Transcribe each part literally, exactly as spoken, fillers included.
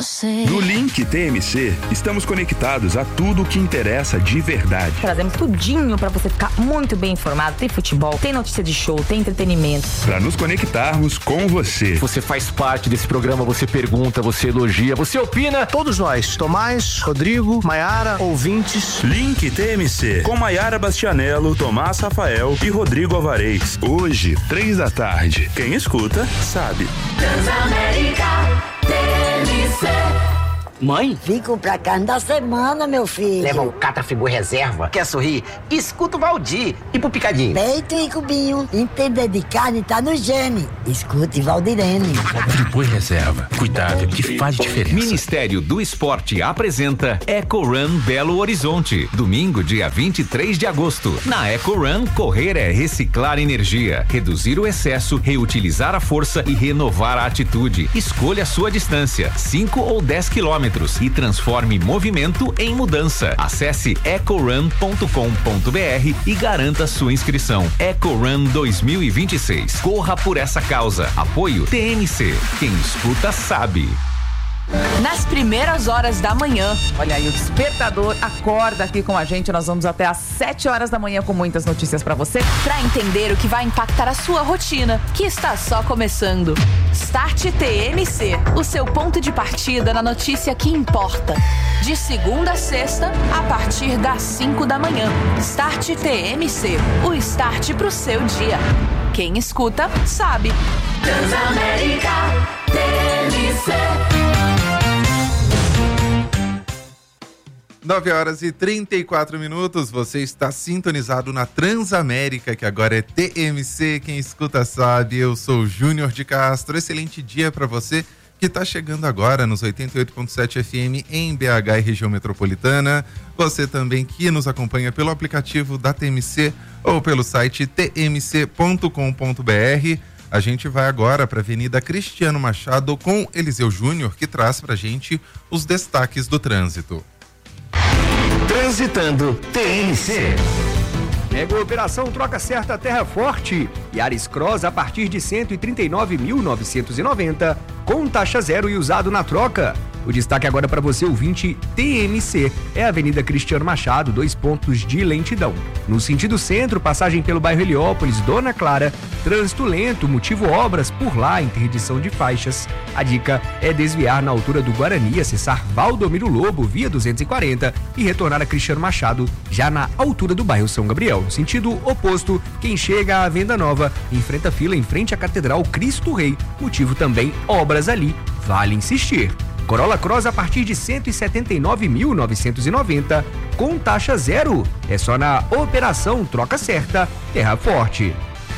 você. No Link T M C, estamos conectados a tudo o que interessa de verdade. Trazemos tudinho pra você ficar muito bem informado. Tem futebol, tem notícia de show, tem entretenimento. Pra nos conectarmos com você. Você faz parte desse programa, você pergunta, você elogia, você opina. Todos nós, Tomás, Rodrigo, Maiara, ouvintes. Link T M C, com Maiara Bastianello, Tomás Rafael e Rodrigo Alvarez. Hoje, três da tarde. Quem escuta, sabe. Transamérica T M C. Mãe? Fico pra carne da semana, meu filho. Leva o Catrafigor Reserva. Quer sorrir? Escuta o Valdir. E pro Picadinho? Peito e cubinho. Entender de carne tá no gene. Escute Valdirene. Friboi Reserva. Cuidado que faz diferença. Ministério do Esporte apresenta Eco Run Belo Horizonte. Domingo, dia vinte e três de agosto. Na Eco Run, correr é reciclar energia, reduzir o excesso, reutilizar a força e renovar a atitude. Escolha a sua distância, cinco ou dez quilômetros. E transforme movimento em mudança. Acesse ecorun ponto com ponto br e garanta sua inscrição. EcoRun dois mil e vinte e seis. Corra por essa causa. Apoio T M C. Quem escuta sabe. Nas primeiras horas da manhã, olha aí, o Despertador acorda aqui com a gente. Nós vamos até às sete horas da manhã com muitas notícias pra você, pra entender o que vai impactar a sua rotina, que está só começando. Start T M C, o seu ponto de partida na notícia que importa. De segunda a sexta, a partir das cinco da manhã. Start T M C, o start pro seu dia. Quem escuta, sabe. Transamérica T M C. nove horas e trinta e quatro minutos, você está sintonizado na Transamérica, que agora é T M C, quem escuta sabe. Eu sou o Júnior de Castro, excelente dia para você que está chegando agora nos oitenta e oito ponto sete F M em B H e região metropolitana. Você também que nos acompanha pelo aplicativo da T M C ou pelo site t m c ponto com ponto b r. A gente vai agora para a Avenida Cristiano Machado com Eliseu Júnior, que traz para a gente os destaques do trânsito. Transitando T M C. Mega operação Troca Certa Terra Forte. Yaris Cross a partir de cento e trinta e nove mil novecentos e noventa, com taxa zero e usado na troca. O destaque agora para você, ouvinte, T M C, é a Avenida Cristiano Machado, dois pontos de lentidão. No sentido centro, passagem pelo bairro Heliópolis, Dona Clara, trânsito lento, motivo obras por lá, interdição de faixas. A dica é desviar na altura do Guarani, acessar Valdomiro Lobo, via duzentos e quarenta, e retornar a Cristiano Machado, já na altura do bairro São Gabriel. Sentido oposto, quem chega à Venda Nova, enfrenta fila em frente à Catedral Cristo Rei, motivo também obras ali, vale insistir. Corolla Cross a partir de cento e setenta e nove mil novecentos e noventa, com taxa zero. É só na operação Troca Certa Terra Forte.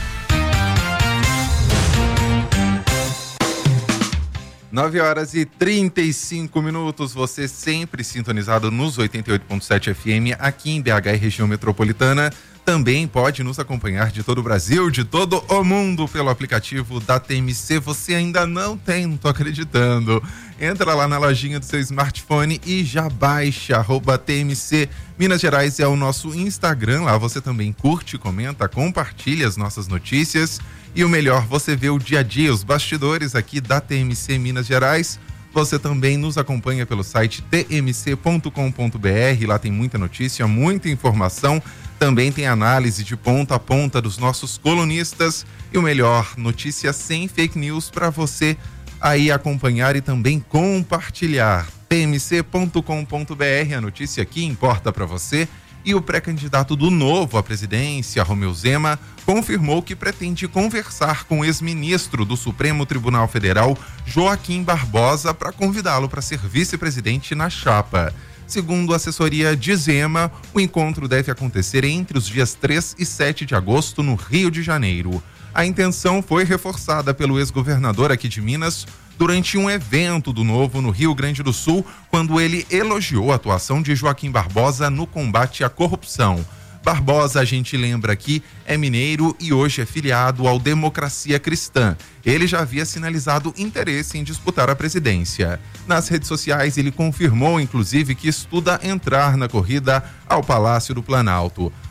nove horas e trinta e cinco minutos, você sempre sintonizado nos oitenta e oito ponto sete F M aqui em B H e região metropolitana. Também pode nos acompanhar de todo o Brasil, de todo o mundo pelo aplicativo da T M C. Você ainda não tem, não tô acreditando. Entra lá na lojinha do seu smartphone e já baixa, arroba T M C Minas Gerais é o nosso Instagram. Lá você também curte, comenta, compartilha as nossas notícias. E o melhor, você vê o dia a dia, os bastidores aqui da T M C Minas Gerais. Você também nos acompanha pelo site t m c ponto com ponto b r, lá tem muita notícia, muita informação. Também tem análise de ponta a ponta dos nossos colunistas e o melhor, notícias sem fake news para você aí acompanhar e também compartilhar. t m c ponto com ponto b r, a notícia que importa para você. E o pré-candidato do Novo à presidência, Romeu Zema, confirmou que pretende conversar com o ex-ministro do Supremo Tribunal Federal, Joaquim Barbosa, para convidá-lo para ser vice-presidente na chapa. Segundo a assessoria de Zema, o encontro deve acontecer entre os dias três e sete de agosto no Rio de Janeiro. A intenção foi reforçada pelo ex-governador aqui de Minas durante um evento do Novo no Rio Grande do Sul, quando ele elogiou a atuação de Joaquim Barbosa no combate à corrupção. Barbosa, a gente lembra aqui, é mineiro e hoje é filiado ao Democracia Cristã. Ele já havia sinalizado interesse em disputar a presidência. Nas redes sociais, ele confirmou, inclusive, que estuda entrar na corrida ao Palácio do Planalto.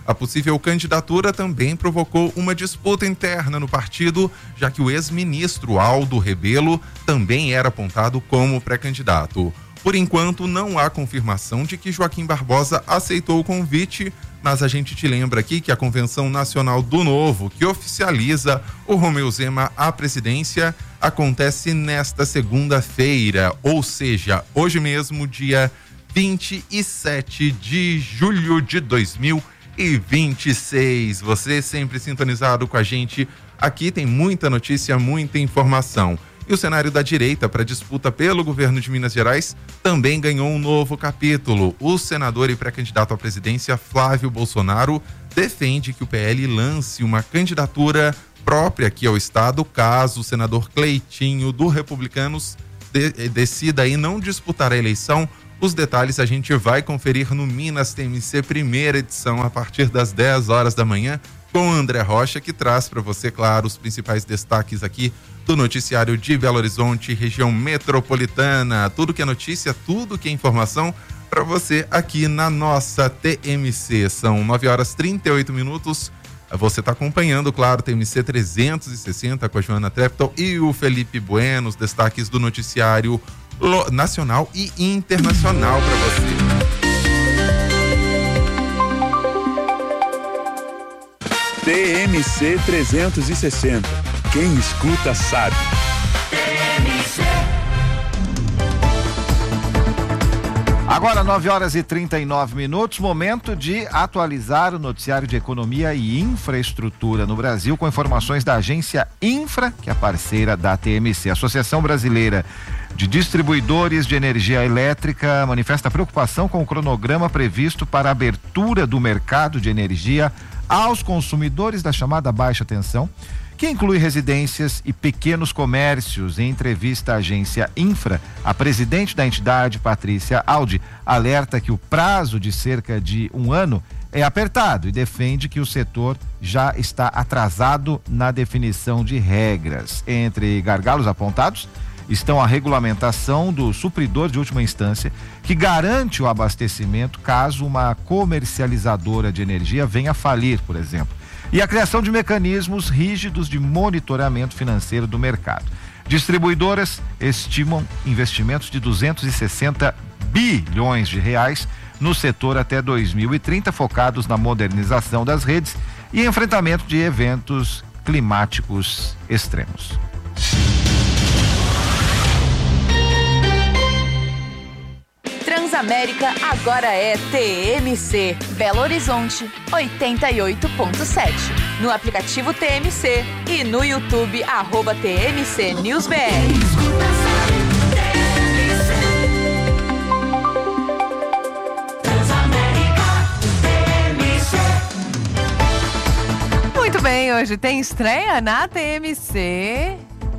A possível candidatura também provocou uma disputa interna no partido, já que o ex-ministro Aldo Rebelo também era apontado como pré-candidato. Por enquanto, não há confirmação de que Joaquim Barbosa aceitou o convite, mas a gente te lembra aqui que a Convenção Nacional do Novo, que oficializa o Romeu Zema à presidência, acontece nesta segunda-feira, ou seja, hoje mesmo, dia vinte e sete de julho de dois mil e vinte e seis. Você sempre sintonizado com a gente. Aqui tem muita notícia, muita informação. E o cenário da direita para disputa pelo governo de Minas Gerais também ganhou um novo capítulo. O senador e pré-candidato à presidência Flávio Bolsonaro defende que o P L lance uma candidatura própria aqui ao estado, caso o senador Cleitinho do Republicanos de, decida aí não disputar a eleição. Os detalhes a gente vai conferir no Minas T M C, primeira edição, a partir das dez horas da manhã, com o André Rocha, que traz para você, claro, os principais destaques aqui do noticiário de Belo Horizonte, região metropolitana. Tudo que é notícia, tudo que é informação para você aqui na nossa T M C. São nove horas e trinta e oito minutos. Você está acompanhando, claro, T M C trezentos e sessenta com a Joana Trepton e o Felipe Bueno, os destaques do noticiário nacional e internacional para você. T M C trezentos e sessenta. Quem escuta sabe. Agora nove horas e trinta e nove minutos, momento de atualizar o noticiário de economia e infraestrutura no Brasil com informações da agência Infra, que é parceira da T M C. A Associação Brasileira de Distribuidores de Energia Elétrica manifesta preocupação com o cronograma previsto para a abertura do mercado de energia aos consumidores da chamada baixa tensão, que inclui residências e pequenos comércios. Em entrevista à agência Infra, a presidente da entidade, Patrícia Aldi, alerta que o prazo de cerca de um ano é apertado e defende que o setor já está atrasado na definição de regras. Entre gargalos apontados estão a regulamentação do supridor de última instância, que garante o abastecimento caso uma comercializadora de energia venha a falir, por exemplo, e a criação de mecanismos rígidos de monitoramento financeiro do mercado. Distribuidoras estimam investimentos de duzentos e sessenta bilhões de reais no setor até dois mil e trinta, focados na modernização das redes e enfrentamento de eventos climáticos extremos. Transamérica agora é T M C. Belo Horizonte, oitenta e oito ponto sete. No aplicativo T M C e no YouTube, arroba T M C News B R. Muito bem, hoje tem estreia na T M C.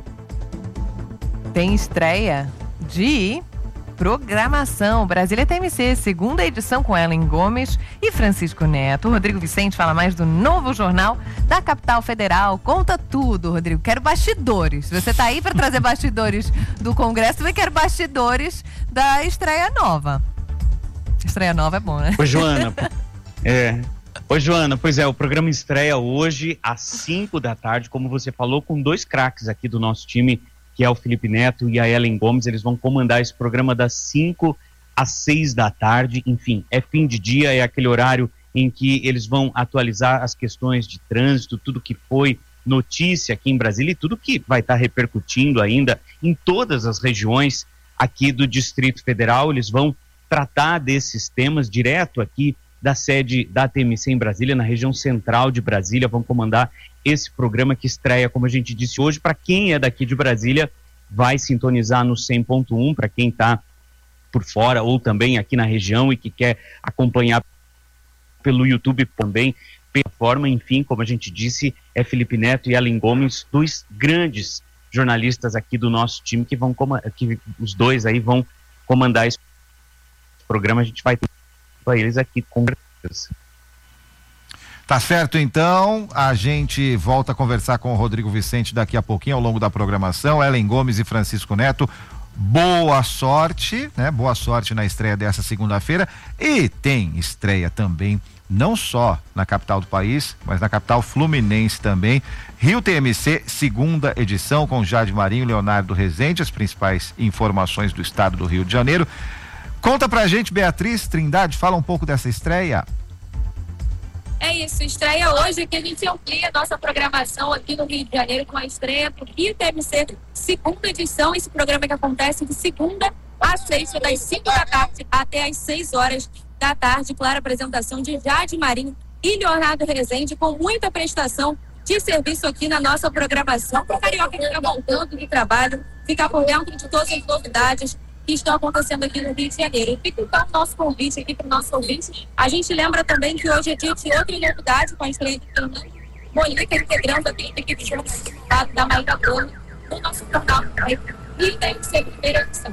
Tem estreia de programação. Brasília T M C, segunda edição com Ellen Gomes e Francisco Neto. O Rodrigo Vicente fala mais do novo jornal da capital federal. Conta tudo, Rodrigo. Quero bastidores. Você tá aí para trazer bastidores do Congresso, também quero bastidores da estreia nova. Estreia nova é bom, né? Ô, Joana, é... Ô, Joana, pois é, o programa estreia hoje às cinco da tarde, como você falou, com dois craques aqui do nosso time, que é o Felipe Neto e a Ellen Gomes. Eles vão comandar esse programa das cinco às seis da tarde. Enfim, é fim de dia, é aquele horário em que eles vão atualizar as questões de trânsito, tudo que foi notícia aqui em Brasília e tudo que vai estar repercutindo ainda em todas as regiões aqui do Distrito Federal. Eles vão tratar desses temas direto aqui da sede da T M C em Brasília, na região central de Brasília. Vão comandar esse programa que estreia, como a gente disse hoje. Para quem é daqui de Brasília, vai sintonizar no cem ponto um, para quem está por fora ou também aqui na região e que quer acompanhar pelo YouTube também, pela forma, enfim, como a gente disse, é Felipe Neto e Ellen Gomes, dois grandes jornalistas aqui do nosso time que vão, que os dois aí vão comandar esse programa. A gente vai ter para eles aqui com certeza. Tá certo, então, a gente volta a conversar com o Rodrigo Vicente daqui a pouquinho ao longo da programação. Ellen Gomes e Francisco Neto, boa sorte, né? Boa sorte na estreia dessa segunda-feira. E tem estreia também, não só na capital do país, mas na capital fluminense também. Rio T M C, segunda edição, com Jade Marinho e Leonardo Rezende, as principais informações do estado do Rio de Janeiro. Conta pra gente, Beatriz Trindade, fala um pouco dessa estreia. É isso, estreia hoje que a gente amplia a nossa programação aqui no Rio de Janeiro com a estreia do Rio T M C, segunda edição, esse programa que acontece de segunda a sexta, das cinco da tarde até as seis horas da tarde, clara apresentação de Jade Marinho e Leonardo Rezende, com muita prestação de serviço aqui na nossa programação, para o carioca que está voltando do trabalho, ficar por dentro de todas as novidades que estão acontecendo aqui no Rio de Janeiro. E fica então o nosso convite aqui para o nosso ouvinte. A gente lembra também que hoje é dia de outra novidade com a estreia de Fernando Molica, integrando aqui a equipe de jornalismo da Maíra Gomes, no nosso canal e tem que ser a primeira edição.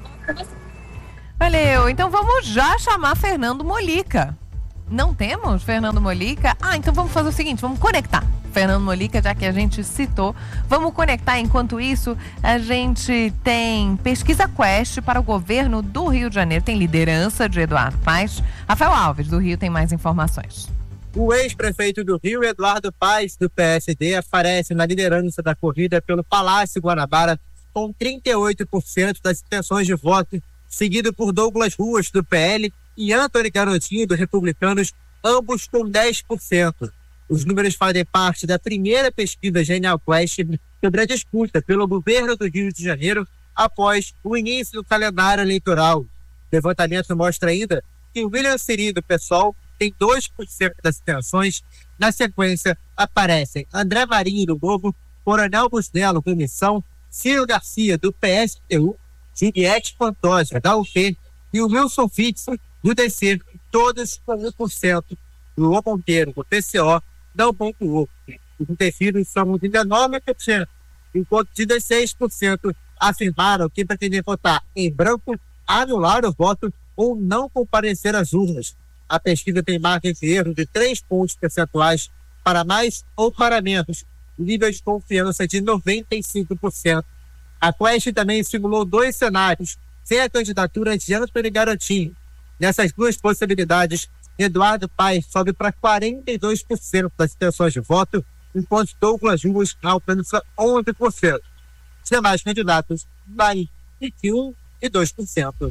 Valeu, então vamos já chamar Fernando Molica. Não temos Fernando Molica? Ah, então vamos fazer o seguinte, vamos conectar Fernando Molica, já que a gente citou. Vamos conectar. Enquanto isso, a gente tem pesquisa Quest para o governo do Rio de Janeiro. Tem liderança de Eduardo Paes. Rafael Alves, do Rio, tem mais informações. O ex-prefeito do Rio, Eduardo Paes, do P S D, aparece na liderança da corrida pelo Palácio Guanabara com trinta e oito por cento das intenções de voto, seguido por Douglas Ruas, do P L, e Antony Garotinho, do Republicanos, ambos com dez por cento. Os números fazem parte da primeira pesquisa Genial Quest sobre a disputa pelo governo do Rio de Janeiro após o início do calendário eleitoral. O levantamento mostra ainda que o William Siri, do PSOL, tem dois por cento das intenções. Na sequência, aparecem André Marinho, do Globo, Coronel Busnello, do Missão, Ciro Garcia, do P S T U, Juliette Pantoja, da U P, e o Wilson Fitz, do D C, todos com um por cento. O Luan Monteiro, do P C O, não pontuou. Os indecisos são dezenove por cento, enquanto dezesseis por cento afirmaram que pretendem votar em branco, anular o voto ou não comparecer às urnas. A pesquisa tem margem de erro de três pontos percentuais para mais ou para menos, nível de confiança de noventa e cinco por cento. A Quest também simulou dois cenários sem a candidatura de Antony Garotinho. Nessas duas possibilidades, Eduardo Paes sobe para quarenta e dois por cento das intenções de voto, enquanto Douglas Ruas alcança onze por cento. Os demais candidatos variam entre um e dois por cento.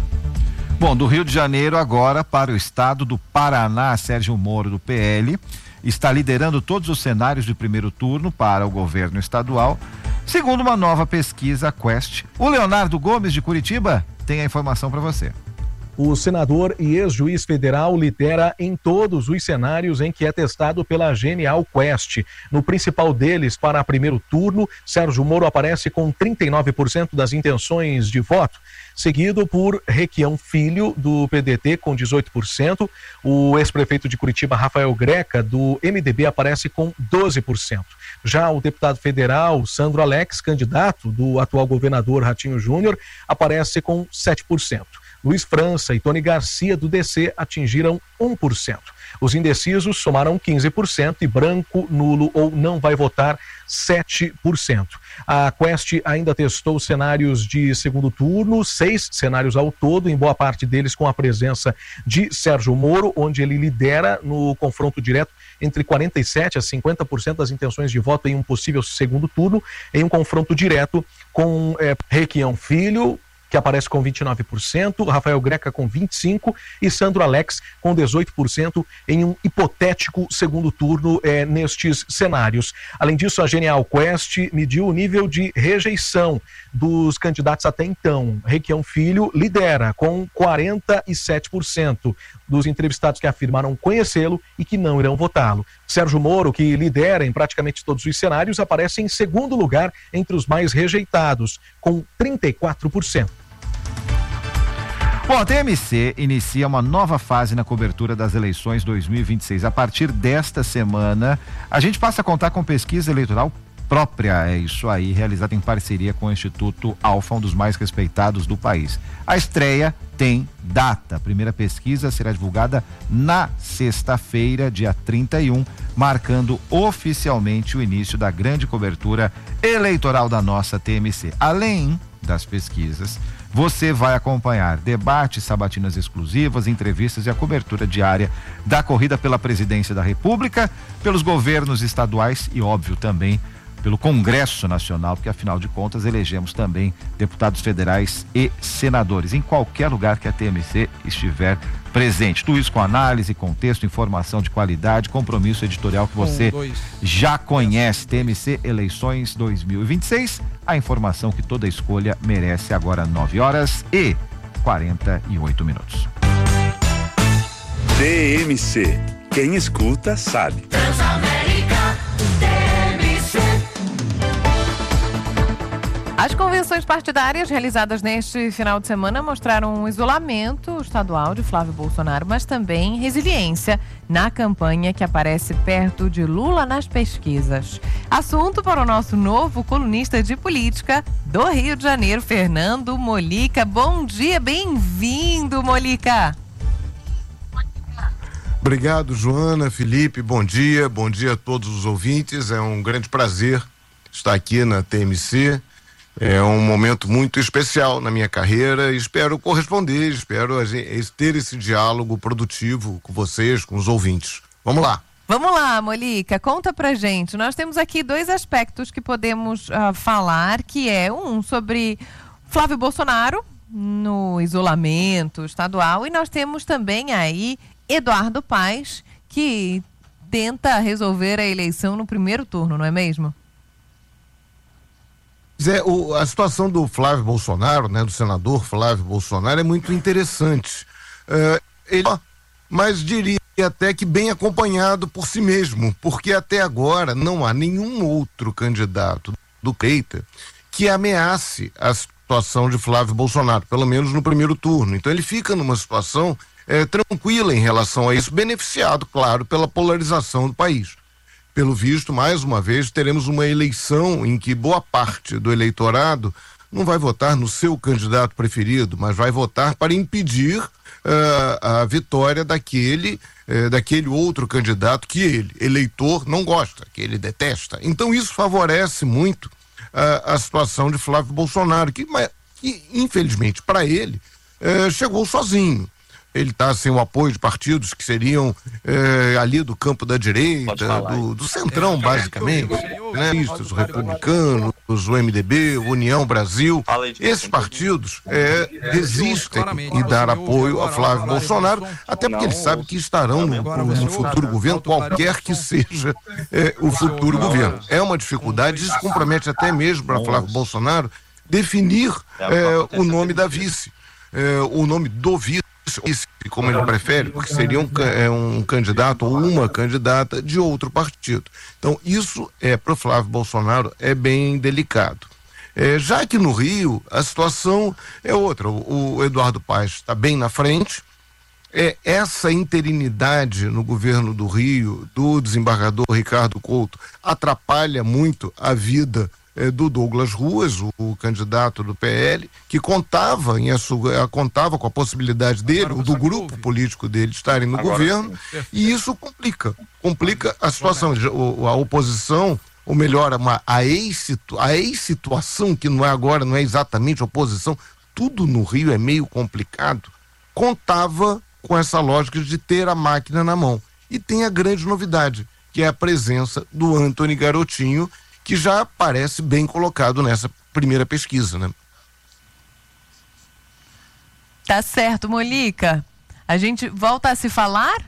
Bom, do Rio de Janeiro agora para o estado do Paraná, Sérgio Moro, do P L, está liderando todos os cenários de primeiro turno para o governo estadual, segundo uma nova pesquisa Quest. O Leonardo Gomes, de Curitiba, tem a informação para você. O senador e ex-juiz federal lidera em todos os cenários em que é testado pela Genial Quest. No principal deles, para primeiro turno, Sérgio Moro aparece com trinta e nove por cento das intenções de voto, seguido por Requião Filho, do P D T, com dezoito por cento. O ex-prefeito de Curitiba, Rafael Greca, do M D B, aparece com doze por cento. Já o deputado federal, Sandro Alex, candidato do atual governador Ratinho Júnior, aparece com sete por cento. Luiz França e Tony Garcia, do D C, atingiram um por cento. Os indecisos somaram quinze por cento e branco, nulo ou não vai votar sete por cento. A Quest ainda testou cenários de segundo turno, seis cenários ao todo, em boa parte deles com a presença de Sérgio Moro, onde ele lidera no confronto direto entre quarenta e sete a cinquenta por cento das intenções de voto em um possível segundo turno, em um confronto direto com é, Requião Filho, que aparece com vinte e nove por cento, Rafael Greca com vinte e cinco por cento e Sandro Alex com dezoito por cento em um hipotético segundo turno eh, nestes cenários. Além disso, a Genial Quest mediu o nível de rejeição dos candidatos até então. Requião Filho lidera com quarenta e sete por cento dos entrevistados que afirmaram conhecê-lo e que não irão votá-lo. Sérgio Moro, que lidera em praticamente todos os cenários, aparece em segundo lugar entre os mais rejeitados, com trinta e quatro por cento. Bom, a T M C inicia uma nova fase na cobertura das eleições dois mil e vinte e seis. A partir desta semana, a gente passa a contar com pesquisa eleitoral própria, é isso aí, realizada em parceria com o Instituto Alfa, um dos mais respeitados do país. A estreia tem data. A primeira pesquisa será divulgada na sexta-feira, dia trinta e um, marcando oficialmente o início da grande cobertura eleitoral da nossa T M C. Além das pesquisas. Você vai acompanhar debates, sabatinas exclusivas, entrevistas e a cobertura diária da corrida pela presidência da República, pelos governos estaduais e, óbvio, também pelo Congresso Nacional, porque afinal de contas elegemos também deputados federais e senadores em qualquer lugar que a T M C estiver presente. Tudo isso com análise, contexto, informação de qualidade, compromisso editorial que você um, já conhece. T M C Eleições dois mil e vinte e seis, a informação que toda escolha merece. Agora nove horas e quarenta e oito minutos. T M C, quem escuta sabe. Transamérica, T M C. As convenções partidárias realizadas neste final de semana mostraram um isolamento estadual de Flávio Bolsonaro, mas também resiliência na campanha que aparece perto de Lula nas pesquisas. Assunto para o nosso novo colunista de política do Rio de Janeiro, Fernando Molica. Bom dia, bem-vindo, Molica. Obrigado, Joana, Felipe, bom dia, bom dia a todos os ouvintes. É um grande prazer estar aqui na T M C. É um momento muito especial na minha carreira e espero corresponder, espero a gente, ter esse diálogo produtivo com vocês, com os ouvintes. Vamos lá. Vamos lá, Molica, conta pra gente. Nós temos aqui dois aspectos que podemos uh, falar, que é um sobre Flávio Bolsonaro no isolamento estadual e nós temos também aí Eduardo Paes, que tenta resolver a eleição no primeiro turno, não é mesmo? Zé, o, a situação do Flávio Bolsonaro, né, do senador Flávio Bolsonaro, é muito interessante. Uh, ele, mas diria até que bem acompanhado por si mesmo, porque até agora não há nenhum outro candidato do Peita que ameace a situação de Flávio Bolsonaro, pelo menos no primeiro turno. Então ele fica numa situação é, tranquila em relação a isso, beneficiado, claro, pela polarização do país. Pelo visto, mais uma vez, teremos uma eleição em que boa parte do eleitorado não vai votar no seu candidato preferido, mas vai votar para impedir uh, a vitória daquele, uh, daquele outro candidato que ele, eleitor, não gosta, que ele detesta. Então isso favorece muito uh, a situação de Flávio Bolsonaro, que, que infelizmente, para ele, uh, chegou sozinho. Ele está sem o apoio de partidos que seriam eh, ali do campo da direita, do, do centrão, basicamente, né? Os republicanos, o M D B, o União Brasil. Esses partidos eh, resistem em dar apoio a Flávio Bolsonaro, até porque eles sabem que estarão no, no futuro governo, qualquer que seja eh, o futuro governo. É uma dificuldade, isso compromete até mesmo para Flávio Bolsonaro definir eh, o nome da vice, eh, o nome do vice, como ele prefere, porque seria um, é, um candidato ou uma candidata de outro partido. Então isso é para o Flávio Bolsonaro é bem delicado. É, já que no Rio a situação é outra, o, o Eduardo Paes está bem na frente. É, essa interinidade no governo do Rio do desembargador Ricardo Couto atrapalha muito a vida É, do Douglas Ruas, o, o candidato do P L, que contava, em a, contava com a possibilidade dele, ou do grupo ouve. político dele, estarem no Agora, governo, sim. e isso complica, complica a situação. A oposição, ou melhor, uma, a ex-situação, que não é agora, não é exatamente oposição, tudo no Rio é meio complicado, contava com essa lógica de ter a máquina na mão. E tem a grande novidade, que é a presença do Antony Garotinho, que já parece bem colocado nessa primeira pesquisa, né? Tá certo, Molica. A gente volta a se falar?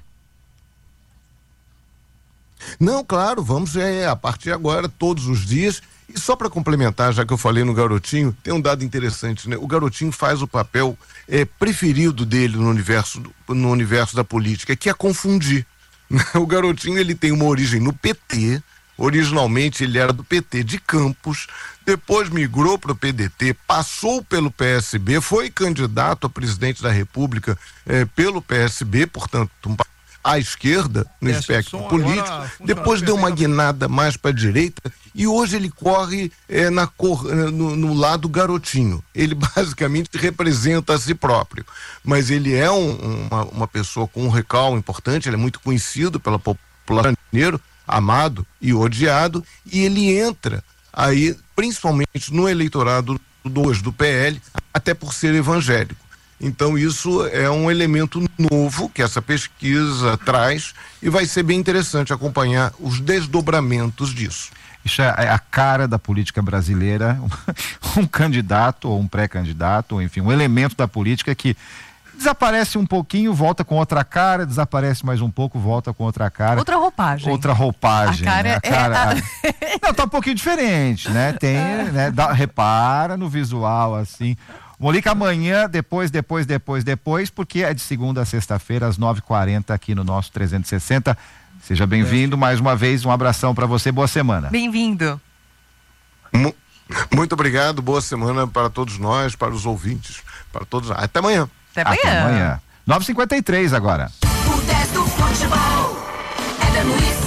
Não, claro, vamos é, a partir de agora, todos os dias. E só para complementar, já que eu falei no Garotinho, tem um dado interessante, né? O Garotinho faz o papel é, preferido dele no universo, no universo da política, que é confundir. O Garotinho, ele tem uma origem no P T. Originalmente ele era do P T de Campos, depois migrou para o P D T, passou pelo P S B, foi candidato a presidente da República eh, pelo P S B, portanto, à esquerda, no espectro político, depois deu uma guinada mais para a direita e hoje ele corre eh, na cor, no, no lado garotinho. Ele basicamente representa a si próprio, mas ele é um, uma, uma pessoa com um recall importante, ele é muito conhecido pela população mineira, amado e odiado, e ele entra aí, principalmente no eleitorado hoje do P L, até por ser evangélico. Então isso é um elemento novo que essa pesquisa traz e vai ser bem interessante acompanhar os desdobramentos disso. Isso é a cara da política brasileira, um candidato ou um pré-candidato, ou enfim, um elemento da política que desaparece um pouquinho, volta com outra cara, desaparece mais um pouco, volta com outra cara. Outra roupagem. Outra roupagem. A cara, né? a cara é... a... Não, tá um pouquinho diferente, né? Tem, né? Dá, repara no visual, assim. Molica, amanhã, depois, depois, depois, depois, porque é de segunda a sexta-feira, às nove e quarenta, aqui no nosso trezentos e sessenta. Seja bem-vindo, é. mais uma vez, um abração para você, boa semana. Bem-vindo. Muito obrigado, boa semana para todos nós, para os ouvintes, para todos. Até amanhã. Até amanhã. Até amanhã. nove e cinquenta e três agora. O dez do futebol, Éder Luiz.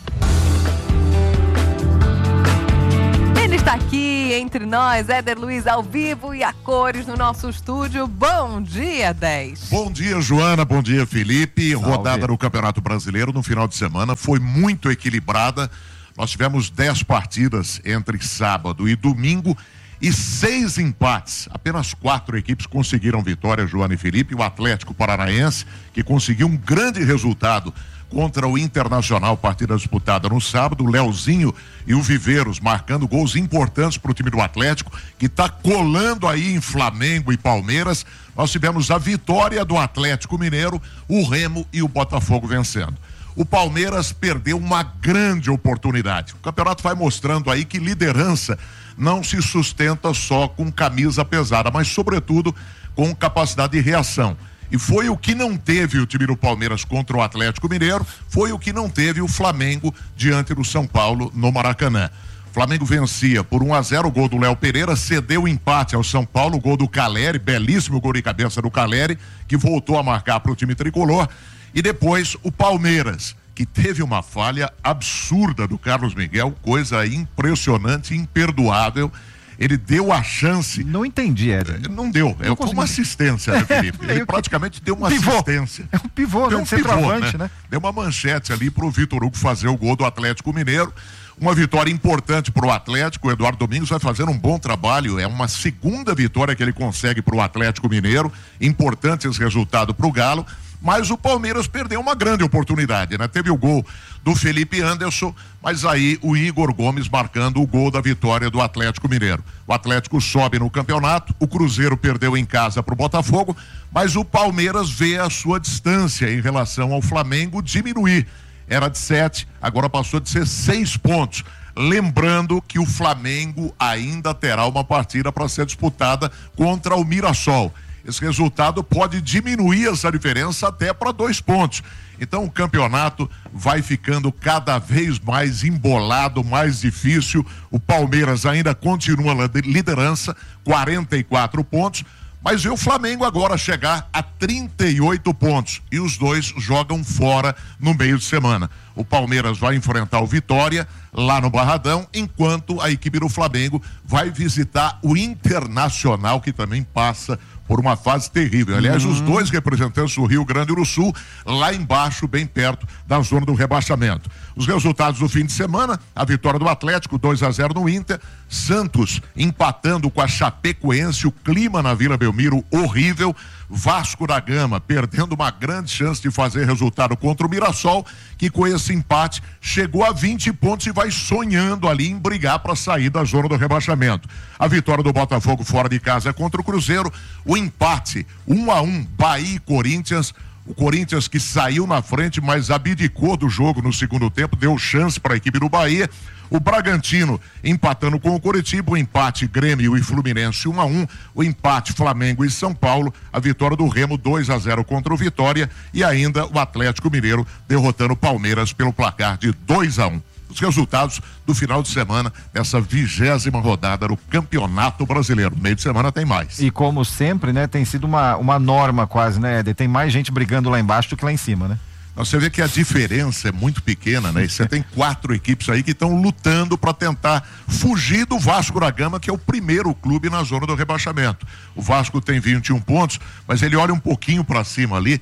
Ele está aqui entre nós, Éder Luiz, ao vivo e a cores no nosso estúdio. Bom dia, dez. Bom dia, Joana. Bom dia, Felipe. Salve. Rodada no Campeonato Brasileiro no final de semana foi muito equilibrada. Nós tivemos dez partidas entre sábado e domingo e seis empates. Apenas quatro equipes conseguiram vitória, Joana e Felipe. O Atlético Paranaense, que conseguiu um grande resultado contra o Internacional, partida disputada no sábado, o Leozinho e o Viveiros marcando gols importantes para o time do Atlético, que está colando aí em Flamengo e Palmeiras. Nós tivemos a vitória do Atlético Mineiro, o Remo e o Botafogo vencendo. O Palmeiras perdeu uma grande oportunidade. O campeonato vai mostrando aí que liderança não se sustenta só com camisa pesada, mas sobretudo com capacidade de reação. E foi o que não teve o time do Palmeiras contra o Atlético Mineiro, foi o que não teve o Flamengo diante do São Paulo no Maracanã. O Flamengo vencia por um a zero, o gol do Léo Pereira, cedeu o empate ao São Paulo, o gol do Caleri, belíssimo gol de cabeça do Caleri, que voltou a marcar para o time tricolor. E depois o Palmeiras, que teve uma falha absurda do Carlos Miguel, coisa impressionante, imperdoável. Ele deu a chance. Não entendi, Éder. Não deu. É como assistência, né, Felipe? Ele é, praticamente deu uma pivô. assistência. É um pivô, deu né? um pivô, Centroavante, né? né? Deu uma manchete ali pro Vitor Hugo fazer o gol do Atlético Mineiro. Uma vitória importante pro Atlético. O Eduardo Domingos vai fazendo um bom trabalho. É uma segunda vitória que ele consegue pro Atlético Mineiro. Importante esse resultado pro Galo. Mas o Palmeiras perdeu uma grande oportunidade, né? Teve o gol do Felipe Anderson, mas aí o Igor Gomes marcando o gol da vitória do Atlético Mineiro. O Atlético sobe no campeonato, o Cruzeiro perdeu em casa para o Botafogo, mas o Palmeiras vê a sua distância em relação ao Flamengo diminuir. Era de sete, agora passou de ser seis pontos. Lembrando que o Flamengo ainda terá uma partida para ser disputada contra o Mirassol. Esse resultado pode diminuir essa diferença até para dois pontos. Então o campeonato vai ficando cada vez mais embolado, mais difícil. O Palmeiras ainda continua na liderança, quarenta e quatro pontos, mas vê o Flamengo agora chegar a trinta e oito pontos e os dois jogam fora no meio de semana. O Palmeiras vai enfrentar o Vitória lá no Barradão, enquanto a equipe do Flamengo vai visitar o Internacional, que também passa por uma fase terrível. Aliás, uhum. os dois representantes do Rio Grande do Sul, lá embaixo, bem perto da zona do rebaixamento. Os resultados do fim de semana: a vitória do Atlético, dois a zero no Inter, Santos empatando com a Chapecoense, o clima na Vila Belmiro horrível, Vasco da Gama perdendo uma grande chance de fazer resultado contra o Mirassol, que com esse empate chegou a vinte pontos e vai sonhando ali em brigar para sair da zona do rebaixamento. A vitória do Botafogo fora de casa contra o Cruzeiro, o empate um a um Bahia e Corinthians. O Corinthians que saiu na frente, mas abdicou do jogo no segundo tempo, deu chance para a equipe do Bahia. O Bragantino empatando com o Coritiba, o empate Grêmio e Fluminense um a um, o empate Flamengo e São Paulo, a vitória do Remo dois a zero contra o Vitória e ainda o Atlético Mineiro derrotando o Palmeiras pelo placar de dois a um. Os resultados do final de semana dessa vigésima rodada do Campeonato Brasileiro. Meio de semana tem mais. E como sempre, né, tem sido uma, uma norma quase, né, Éder? Tem mais gente brigando lá embaixo do que lá em cima, né? Você vê que a diferença é muito pequena, né? E você tem quatro equipes aí que estão lutando para tentar fugir do Vasco da Gama, que é o primeiro clube na zona do rebaixamento. O Vasco tem vinte e um pontos, mas ele olha um pouquinho para cima ali,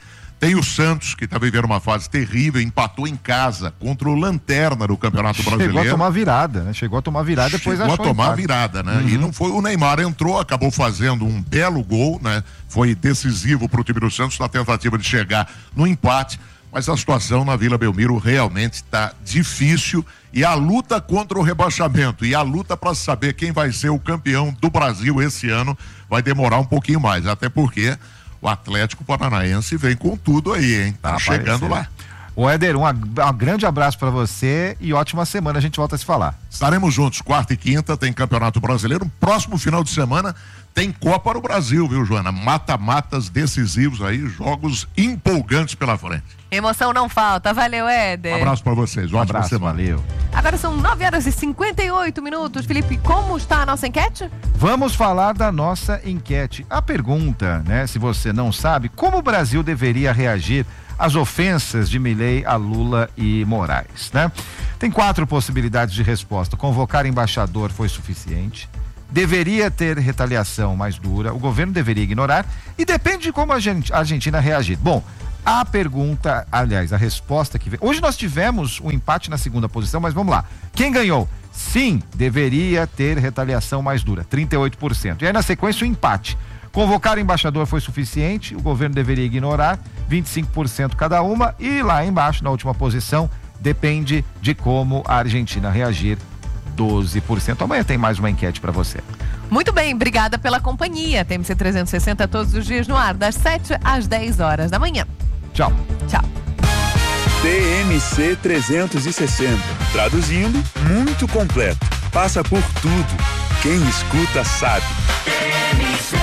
Tem o Santos, que está vivendo uma fase terrível, empatou em casa contra o Lanterna do Campeonato Brasileiro. Chegou a tomar virada, né? Chegou a tomar virada, depois Chegou achou a tomar empate. virada, né? Uhum. E não foi, o Neymar entrou, acabou fazendo um belo gol, né? Foi decisivo para o time do Santos na tentativa de chegar no empate, mas a situação na Vila Belmiro realmente está difícil e a luta contra o rebaixamento e a luta para saber quem vai ser o campeão do Brasil esse ano vai demorar um pouquinho mais, até porque o Atlético Paranaense vem com tudo aí, hein? Tá, tá chegando lá. O Éder, um, um grande abraço para você e ótima semana, a gente volta a se falar. Estaremos juntos, quarta e quinta tem Campeonato Brasileiro, próximo final de semana tem Copa do Brasil, viu, Joana? Mata-matas decisivos aí, jogos empolgantes pela frente. Emoção não falta, valeu, Éder. Um abraço para vocês, ótima abraço, semana. Valeu. Agora são nove horas e cinquenta e oito minutos. Felipe, como está a nossa enquete? Vamos falar da nossa enquete. A pergunta, né, se você não sabe, como o Brasil deveria reagir às ofensas de Milei a Lula e Moraes, né? Tem quatro possibilidades de resposta. Convocar embaixador foi suficiente. Deveria ter retaliação mais dura. O governo deveria ignorar. E depende de como a Argentina reagir. Bom, a pergunta, aliás, a resposta que veio. Hoje nós tivemos um empate na segunda posição, mas vamos lá. Quem ganhou? Sim, deveria ter retaliação mais dura, trinta e oito por cento. E aí na sequência o empate. Convocar embaixador foi suficiente, o governo deveria ignorar, vinte e cinco por cento cada uma. E lá embaixo, na última posição, depende de como a Argentina reagir, doze por cento. Amanhã tem mais uma enquete para você. Muito bem, obrigada pela companhia. T M C trezentos e sessenta todos os dias no ar, das sete às dez horas da manhã. Tchau. Tchau. T M C trezentos e sessenta. Traduzindo, muito completo. Passa por tudo. Quem escuta sabe. T M C.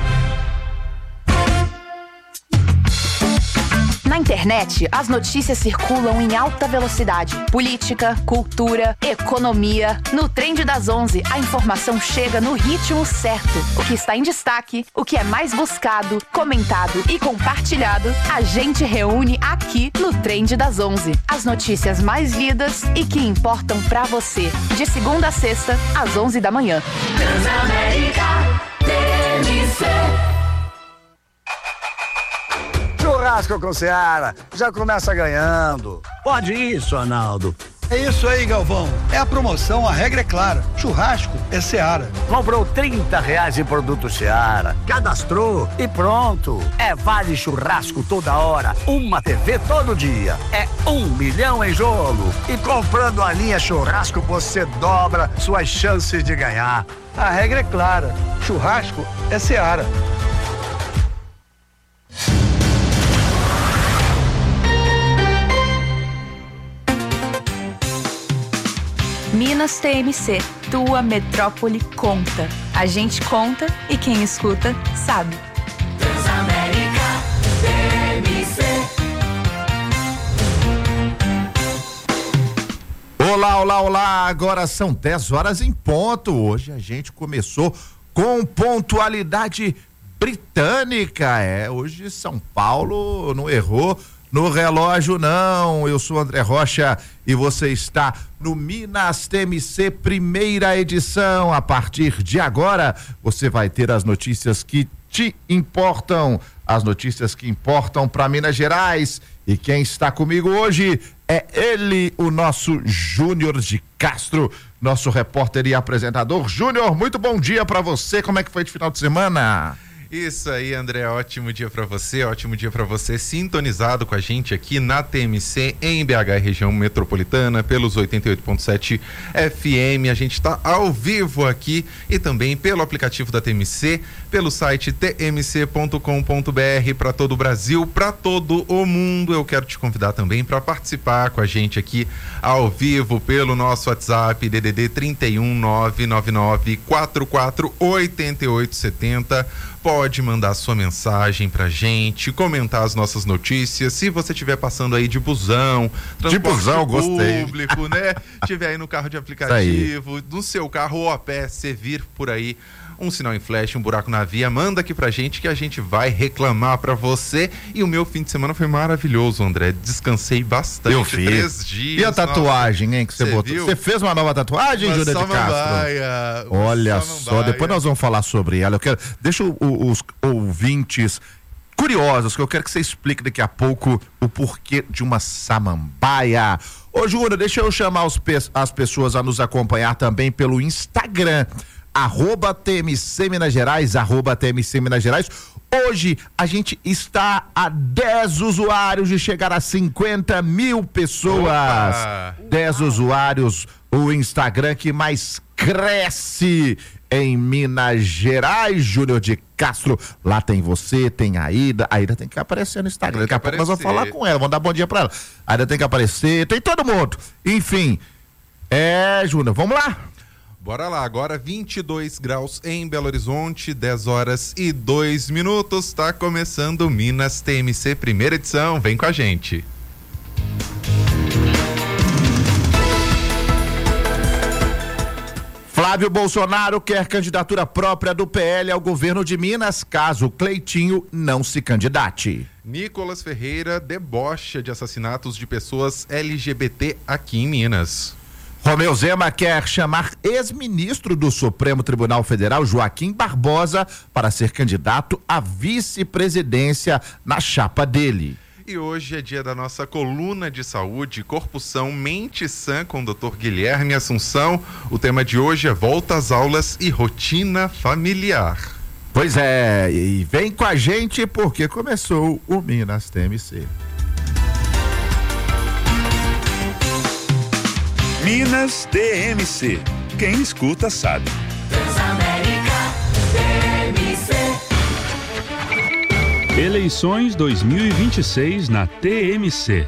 Na internet, as notícias circulam em alta velocidade. Política, cultura, economia. No Trend das onze, a informação chega no ritmo certo. O que está em destaque, o que é mais buscado, comentado e compartilhado, a gente reúne aqui no Trend das onze. As notícias mais lidas e que importam pra você. De segunda a sexta, às onze da manhã. Transamérica, T M C. Churrasco com Seara, já começa ganhando. Pode isso, Arnaldo. É isso aí, Galvão. É a promoção, a regra é clara. Churrasco é Seara. Comprou trinta reais em produto Seara, cadastrou e pronto. É vale churrasco toda hora, uma T V todo dia. É um milhão em jogo. E comprando a linha churrasco, você dobra suas chances de ganhar. A regra é clara. Churrasco é Seara. Minas T M C, tua metrópole conta. A gente conta e quem escuta sabe. Transamérica, T M C. Olá, olá, olá, agora são dez horas em ponto. Hoje a gente começou com pontualidade britânica. É, hoje São Paulo não errou no relógio, não. Eu sou André Rocha e você está no Minas T M C, primeira edição. A partir de agora, você vai ter as notícias que te importam, as notícias que importam para Minas Gerais. E quem está comigo hoje é ele, o nosso Júnior de Castro, nosso repórter e apresentador. Júnior, muito bom dia para você. Como é que foi de final de semana? Isso aí, André, ótimo dia pra você, ótimo dia pra você sintonizado com a gente aqui na T M C em B H, região metropolitana, pelos oitenta e oito ponto sete F M. A gente tá ao vivo aqui e também pelo aplicativo da T M C, pelo site t m c ponto com ponto b r para todo o Brasil, para todo o mundo. Eu quero te convidar também para participar com a gente aqui ao vivo pelo nosso WhatsApp D D D trinta e um, nove nove nove, quatro quatro oito oito sete zero. Pode mandar sua mensagem pra gente, comentar as nossas notícias. Se você estiver passando aí de busão, de busão, gostei. Público, né? Tiver aí no carro de aplicativo, no seu carro ou a pé, você vir por aí, um sinal em flash, um buraco na via, manda aqui pra gente que a gente vai reclamar pra você. E o meu fim de semana foi maravilhoso, André. Descansei bastante. Eu fiz. Três dias. E a tatuagem, nossa, hein, que você botou? Viu? Você fez uma nova tatuagem, Júnior de Castro? Olha só, depois nós vamos falar sobre ela. Eu quero, deixa o, o, os ouvintes curiosas, que eu quero que você explique daqui a pouco o porquê de uma samambaia. Ô, Júnior, deixa eu chamar os, as pessoas a nos acompanhar também pelo Instagram, arroba T M C Minas Gerais, arroba T M C Minas Gerais. Hoje a gente está a dez usuários de chegar a cinquenta mil pessoas. Opa. dez usuários, o Instagram que mais cresce em Minas Gerais. Júnior de Castro, lá tem você, tem a Aida. A Aida tem que aparecer no Instagram. Daqui a pouco nós vamos falar com ela, vamos dar bom dia pra ela. A Aida tem que aparecer, tem todo mundo. Enfim, é, Júnior, vamos lá? Bora lá, agora vinte e dois graus em Belo Horizonte, dez horas e dois minutos, tá começando Minas T M C, primeira edição, vem com a gente. Flávio Bolsonaro quer candidatura própria do P L ao governo de Minas, caso Cleitinho não se candidate. Nicolas Ferreira debocha de assassinatos de pessoas L G B T aqui em Minas. Romeu Zema quer chamar ex-ministro do Supremo Tribunal Federal, Joaquim Barbosa, para ser candidato à vice-presidência na chapa dele. E hoje é dia da nossa coluna de saúde, Corpo São, Mente Sã, com o doutor Guilherme Assunção. O tema de hoje é volta às aulas e rotina familiar. Pois é, e vem com a gente porque começou o Minas T M C. Minas T M C. Quem escuta sabe. Transamérica T M C. Eleições dois mil e vinte e seis na T M C.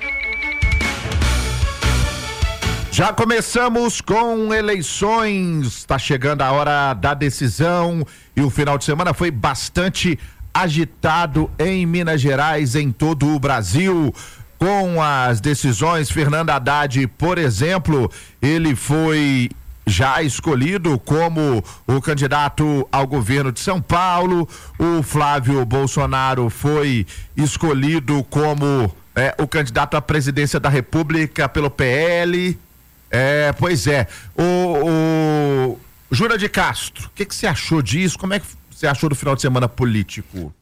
Já começamos com eleições, está chegando a hora da decisão e o final de semana foi bastante agitado em Minas Gerais, em todo o Brasil. Com as decisões, Fernando Haddad, por exemplo, ele foi já escolhido como o candidato ao governo de São Paulo. O Flávio Bolsonaro foi escolhido como é, o candidato à presidência da República pelo P L. É, pois é. O, o Júnior de Castro, o que, que você achou disso? Como é que você achou do final de semana político?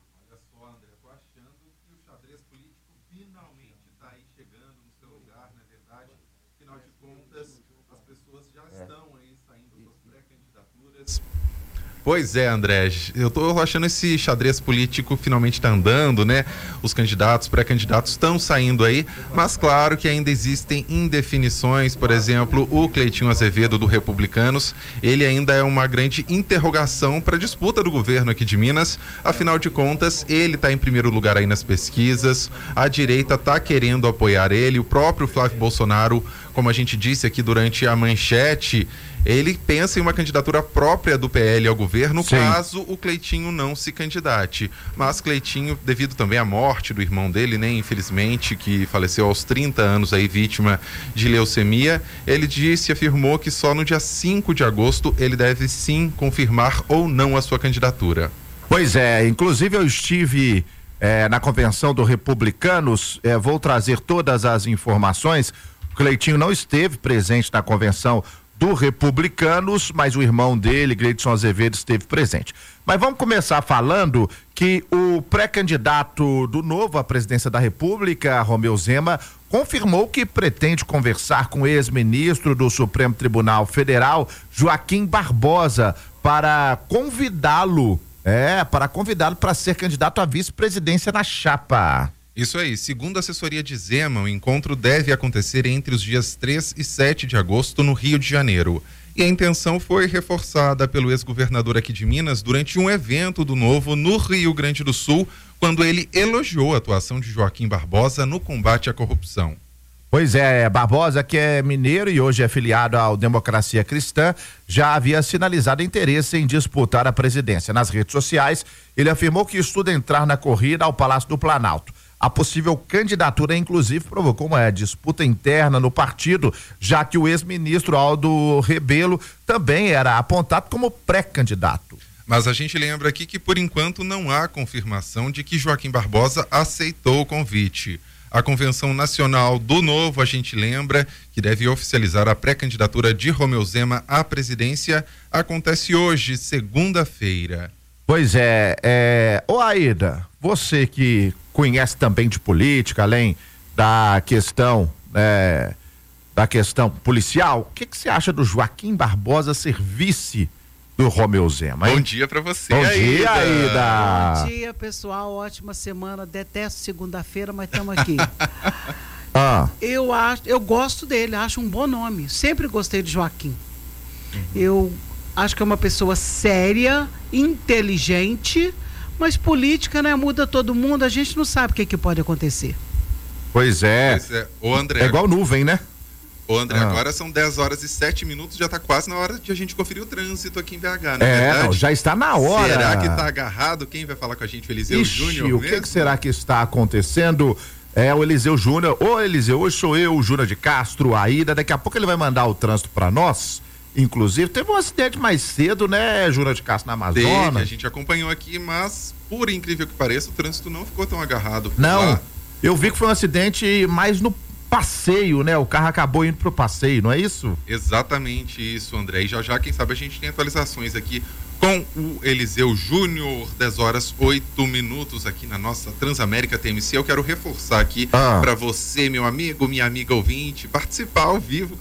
Pois é, André, eu tô achando esse xadrez político finalmente tá andando, né? Os candidatos, pré-candidatos estão saindo aí, mas claro que ainda existem indefinições. Por exemplo, o Cleitinho Azevedo do Republicanos, ele ainda é uma grande interrogação para a disputa do governo aqui de Minas. Afinal de contas, ele tá em primeiro lugar aí nas pesquisas, a direita tá querendo apoiar ele, o próprio Flávio Bolsonaro, como a gente disse aqui durante a manchete, ele pensa em uma candidatura própria do P L ao governo, Sim. caso o Cleitinho não se candidate. Mas Cleitinho, devido também à morte do irmão dele, né, infelizmente, que faleceu aos trinta anos aí, vítima de leucemia, ele disse, afirmou que só no dia cinco de agosto ele deve sim confirmar ou não a sua candidatura. Pois é, inclusive eu estive é, na convenção do Republicanos, é, vou trazer todas as informações. O Cleitinho não esteve presente na convenção do Republicanos, mas o irmão dele, Gleidson Azevedo, esteve presente. Mas vamos começar falando que o pré-candidato do Novo à presidência da República, Romeu Zema, confirmou que pretende conversar com o ex-ministro do Supremo Tribunal Federal, Joaquim Barbosa, para convidá-lo, é, para convidá-lo para ser candidato à vice-presidência na chapa. Isso aí, segundo a assessoria de Zema, o encontro deve acontecer entre os dias três e sete de agosto no Rio de Janeiro. E a intenção foi reforçada pelo ex-governador aqui de Minas durante um evento do Novo no Rio Grande do Sul, quando ele elogiou a atuação de Joaquim Barbosa no combate à corrupção. Pois é, Barbosa, que é mineiro e hoje é filiado ao Democracia Cristã, já havia sinalizado interesse em disputar a presidência. Nas redes sociais, ele afirmou que estuda entrar na corrida ao Palácio do Planalto. A possível candidatura, inclusive, provocou uma disputa interna no partido, já que o ex-ministro Aldo Rebelo também era apontado como pré-candidato. Mas a gente lembra aqui que, por enquanto, não há confirmação de que Joaquim Barbosa aceitou o convite. A Convenção Nacional do Novo, a gente lembra, que deve oficializar a pré-candidatura de Romeu Zema à presidência, acontece hoje, segunda-feira. Pois é, é... Ô Aida, você que conhece também de política, além da questão é, da questão policial, o que, que você acha do Joaquim Barbosa ser vice do Romeu Zema, hein? Bom dia pra você, Bom Aida. dia, Aida. Bom dia, pessoal. Ótima semana. Detesto segunda-feira, mas estamos aqui. ah. Eu acho, eu gosto dele, acho um bom nome. Sempre gostei de Joaquim. Uhum. Eu acho que é uma pessoa séria, inteligente, mas política, né? Muda todo mundo, a gente não sabe o que, que pode acontecer. Pois é. Pois é. Ô, André, é igual nuvem, né? Ô, André, ah. agora são dez horas e sete minutos, já tá quase na hora de a gente conferir o trânsito aqui em B H, não é, é verdade? não, já está na hora. Será que tá agarrado? Quem vai falar com a gente? O Eliseu Júnior o que, que será que está acontecendo? É o Eliseu Júnior. Ô, Eliseu, hoje sou eu, o Júnior de Castro, a Ida. Daqui a pouco ele vai mandar o trânsito para nós. Inclusive, teve um acidente mais cedo, né, Júnior de Castro, na Amazonas? Teve, a gente acompanhou aqui, mas, por incrível que pareça, o trânsito não ficou tão agarrado. Não, lá. Eu vi que foi um acidente mais no passeio, né? O carro acabou indo pro passeio, não é isso? Exatamente isso, André. E já já, quem sabe, a gente tem atualizações aqui com o Eliseu Júnior, dez horas, oito minutos aqui na nossa Transamérica T M C. Eu quero reforçar aqui ah. para você, meu amigo, minha amiga ouvinte, participar ao vivo